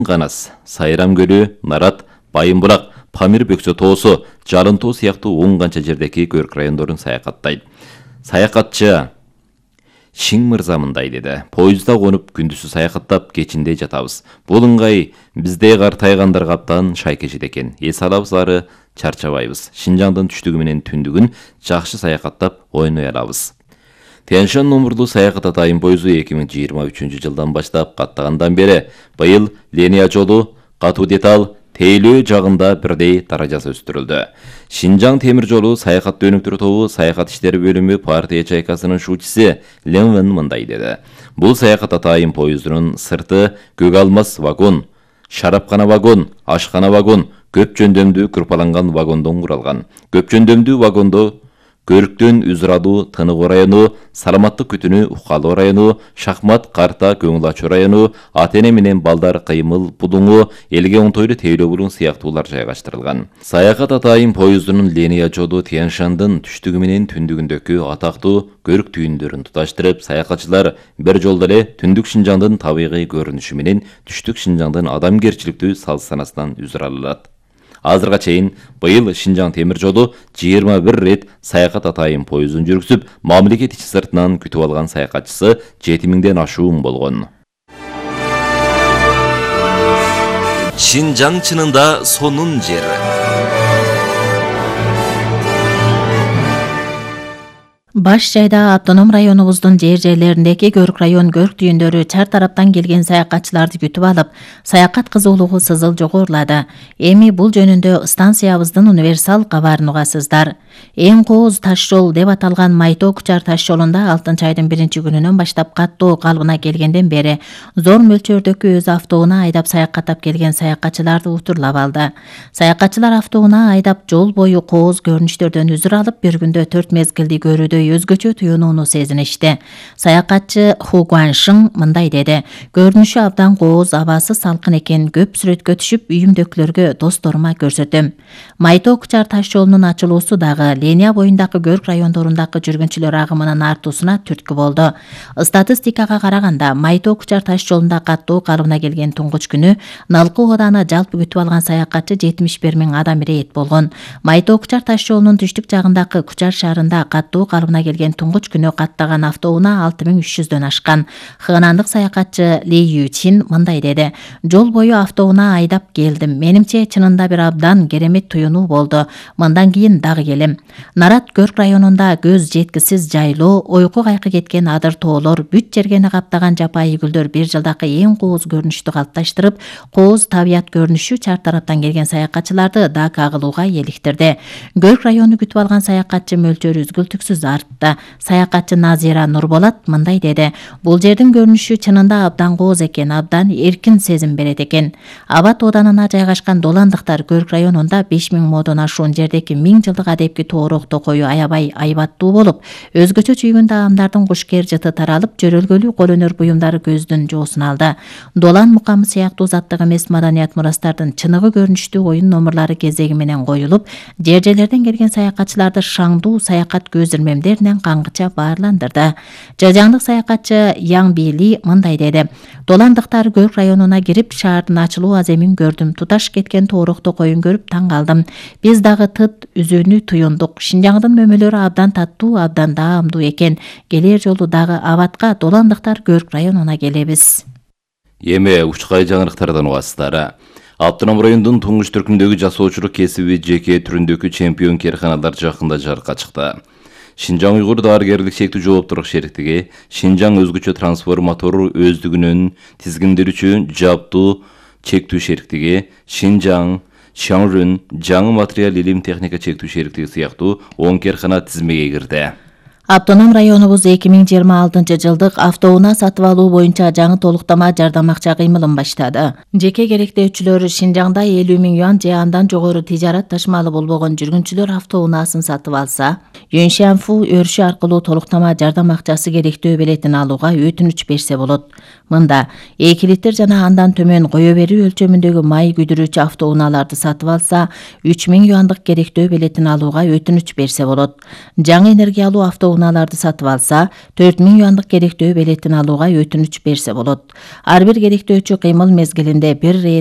Канас, Сайрам көлү, Нарат, Байымбурак, Памир бөксө тоосу, Жалын тоо сыяктуу 10 канча жердеги көрк райондорун саякаттайт. Саякатчы Шиң мырза мындай деди. Поездда конуп күндүзү саякаттап, кечинде жатабыз. Бул ыңгай бизде картайгандар каптан шайкешет экен. Эс алабыз ары чарчабайбыз. Шинжаңдын түштүгү менен түндүгүн жакшы саякаттап ойной алабыз. Тянь-Шань номурлуу саякат атайын поезу 2023 жылдан баштап каттагандан бери быйыл линия жолу, катуу деталь, тейлөө жагында бирдей даражасы өстүрүлдү. Шинжаң темир жолу саякат өнүктүрүү тобу саякат иштери бөлүмү партия чайкасынын шуучусу Лен Вен мындай деди. Бул саякат атайын поездунун сырты көк алмас вагон, шарапкана вагон, ашкана вагон, көп жөндөмдүү кырпаланган вагондон куралган. Көп жөндөмдүү вагондо Көрүктөн Үзрадуу, Тынык району, Саламаттык күтүнү Уккалуу району, Шахмат, Карта, Көңүл ачуу району, ата-эне менен балдар кыймыл булуңу, элге оңтойлуу тейлөө булуң сыяктуулар жайгаштырылган. Саякат атайын поездунун линия жолу Тянь-Шаньдын түштүгү менен түндүгүндөгү атактуу көрүк түйүндөрүн туташтырып, саякатчылар бир жолдо эле түндүк Шинжаңдын табигый көрүнүшү менен түштүк Шинжаңдын адамгерчиликтүү салт-санасынан үзүр алат. Азырга чейин быйыл Шинжаң темир жолу 21 рет саякат атайын поездун жүргүзүп, мамлекет ичи сыртынан күтүп алган саякатчысы 7000ден ашуун болгон. Шинжаң чынында сонун жер. Баш жайда автоном районубуздун жерлериндеги көрк район көрк түйүндөрү чар тараптан келген саякатчыларды күтүп алып, саякат кызуулугу сызыл жогорулады. Эми бул жөнүндө станциябыздын универсал кабарын угасыздар. Эң кооз таш жол деп аталган Майтоо-Кучар таш жолунда 6 айдын 1-күнүнөн баштап каттоо калыбына келгенден бери зор мөлчөрдөгү өз автоуна айдап саякаттап келген саякатчыларды утурлап алды. Саякатчылар автоуна айдап жол бою кооз көрүнүштөрдөн үзүр алып, бир күндө 4 мезгилди көрүүдө өзгөчө туюнууну сезиништи. Саякатчы Ху Гуаншың мындай деди. Көрүнүшү абдан кооз, абасы салкын экен, көп сүрөткө түшүп, үйүмдөкүлөргө, досторума көрсөтөм. Майтоо-Кучар таш жолунун ачылуусу дагы линия боюндагы көрк райондорундагы жүргүнчүлөр агымынын артуусуна түрткү болду. Статистикага караганда, Майтоо-Кучар таш жолунда каттоо калыбына келген туңгуч күнү Налкы ооданы жалпы күтүп алган саякатчы 71 000 адам ирет болгон. Майтоо-Кучар таш жолунун түштүк жагындагы Кучар шаарында каттоо калыбына келген туңгуч күнү каттаган автоуна 6300дөн ашкан. Хынандык саякатчы Ли Ючин мындай деди. Жол бою автоуна айдап келдим. Менимче чынында бир абдан керемет туюнуу болду. Мындан кийин дагы келем. Нарат көрк районунда көз жеткисиз жайлоо, ойку кайкы кеткен адыр тоолор, бүт жергени каптаган жапайы гүлдөр бир жылдакы эң кооз көрүнүштү калыпташтырып, кооз табият көрүнүшү чар тараптан келген саякатчыларды да кагылууга эликтирди. Көрк району күтүп алган саякатчы мөлчөрү үзгүлтүксүз артты. Саякатчы Назира Нурболат мындай деди. Бул жердин көрүнүшү чынында абдан кооз экен, абдан эркин сезим берет экен. Абат оданына жайгашкан Доландыктар көрк районунда 5000 модон ашуун жердеги 1000 жылдык адепки тоорок токою аябай айбаттуу болуп, өзгөчө чүйгүн таамдардын кушкер жыты таралып, жөрөлгөлүү кол өнөр буюмдары көздүн жоосун алды. Долан мукамы сыяктуу заттык эмес маданият мурастардын чыныгы көрүнүштүү оюн номурлары кезеги менен коюлуп, жер-жерлерден келген саякатчыларды шаңдуу саякат көз ирмемдеринен каңгыча баарландырды. Жажаңдык саякатчы Яң Били мындай деди. Доландыктар көрк районуна кирип, шаардын ачылуу аземин көрдүм. Туташ кеткен тоорок токоюн көрүп таң калдым. Биз дагы тыт үзүүнү туюндук. Шинжаңдын мөмөлөрү абдан таттуу, абдан даамдуу экен. Келер жолу дагы абатка Доландыктар көрк районуна келебиз. Эми учкай жаңырыктардан угасыздар. Автоном райондун туңгуч түркүмдөгү жасоочулук кесиби жеке түрүндөгү чемпион карханалар жакында жарыкка чыкты. Шинжаң уйгур дарыгерлик шектүү жооптуулук шериктиги Шинжаң өзгөчө трансформатор өздүгүнүн тизгиндирүүчү жаптуу чектүү шериктиги Шинжаң Шаңрын жаңы материал илим техника чектүү шериктиги сыяктуу 10 кархана тизмеге кирди. Автоном районубуз 2026 жылдык автоунаа сатып алуу боюнча жаңы толуктама жардам акча кыймылын баштады. Жеке керектөөчүлөр Шинжаңда 50 000 юан же андан жогору тижарат ташмалы болбогон жүргүнчүлөр автоунаасын сатып алса, Юншанфу өрүшү аркылуу толуктама жардам акчасы керектөө белетин алууга өтүнүч берсе болот. Мында 2 литр жана андан төмөн кое берүү өлчөмүндөгү май күйдүрүүчү автоунааларды сатып алса, 3000 юандык керектөө белетин алууга өтүнүч берсе болот. Жаңы энергиялуу автоунаа унааларды сатып алса, 4000 юандык керектөө билетин алууга өтүнүч берсе болот. Ар бир керектөөчү кыймыл мезгилинде 1